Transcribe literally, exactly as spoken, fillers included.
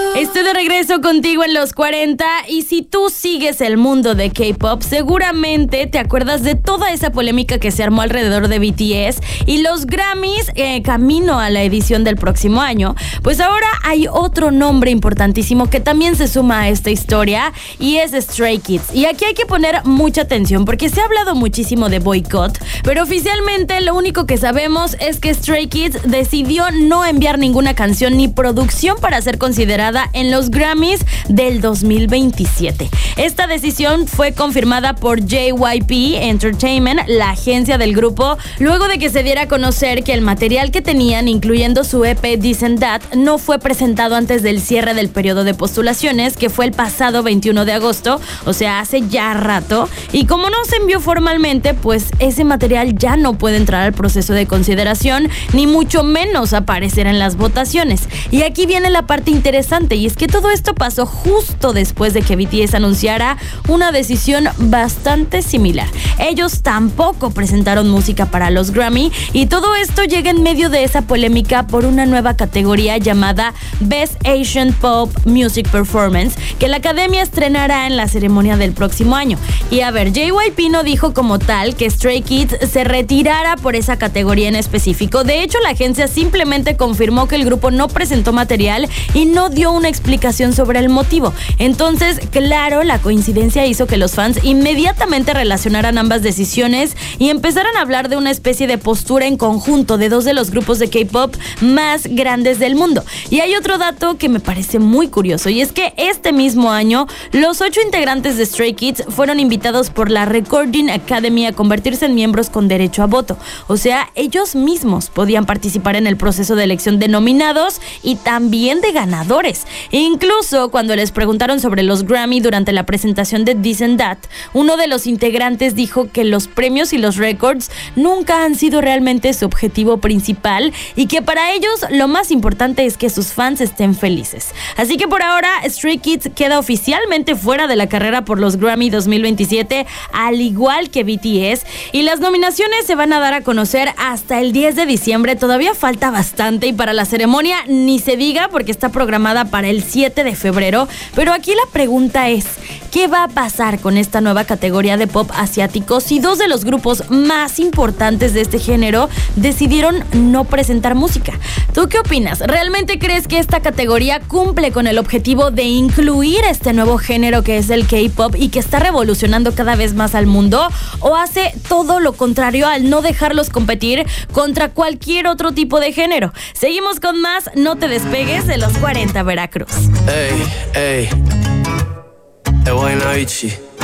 Estoy de regreso contigo en los cuarenta y si tú sigues el mundo de K-pop, seguramente te acuerdas de toda esa polémica que se armó alrededor de B T S y los Grammys eh, camino a la edición del próximo año. Pues ahora hay otro nombre importantísimo que también se suma a esta historia y es Stray Kids. Y aquí hay que poner mucha atención porque se ha hablado muchísimo de boicot, pero oficialmente lo único que sabemos es que Stray Kids decidió no enviar ninguna canción ni producción para ser considerada en los Grammys del dos mil veintisiete. Esta decisión fue confirmada por J Y P Entertainment, la agencia del grupo, luego de que se diera a conocer que el material que tenían, incluyendo su E P This and That, no fue presentado antes del cierre del periodo de postulaciones, que fue el pasado veintiuno de agosto, o sea, hace ya rato, y como no se envió formalmente, pues ese material ya no puede entrar al proceso de consideración, ni mucho menos aparecer en las votaciones. Y aquí viene la parte interesante, y es que todo esto pasó justo después de que B T S anunciara una decisión bastante similar. Ellos tampoco presentaron música para los Grammy y todo esto llega en medio de esa polémica por una nueva categoría llamada Best Asian Pop Music Performance que la academia estrenará en la ceremonia del próximo año. Y a ver, J Y P no dijo como tal que Stray Kids se retirara por esa categoría en específico. De hecho, la agencia simplemente confirmó que el grupo no presentó material y no dio una explicación sobre el motivo. Entonces, claro, la coincidencia hizo que los fans inmediatamente relacionaran ambas decisiones y empezaran a hablar de una especie de postura en conjunto de dos de los grupos de K-pop más grandes del mundo. Y hay otro dato que me parece muy curioso, y es que este mismo año, los ocho integrantes de Stray Kids fueron invitados por la Recording Academy a convertirse en miembros con derecho a voto. O sea, ellos mismos podían participar en el proceso de elección de nominados y también de ganadores. E incluso cuando les preguntaron sobre los Grammy durante la presentación de This and That, uno de los integrantes dijo que los premios y los records nunca han sido realmente su objetivo principal y que para ellos lo más importante es que sus fans estén felices. Así que por ahora Stray Kids queda oficialmente fuera de la carrera por los Grammy dos mil veintisiete, al igual que B T S, y las nominaciones se van a dar a conocer hasta el diez de diciembre. Todavía falta bastante y para la ceremonia ni se diga porque está programada para el siete de febrero, pero aquí la pregunta es, ¿qué va a pasar con esta nueva categoría de pop asiático si dos de los grupos más importantes de este género decidieron no presentar música? ¿Tú qué opinas? ¿Realmente crees que esta categoría cumple con el objetivo de incluir este nuevo género que es el K-pop y que está revolucionando cada vez más al mundo? ¿O hace todo lo contrario al no dejarlos competir contra cualquier otro tipo de género? Seguimos con más, no te despegues de los cuarenta Veracruz. Ey, ey, es buena bichi.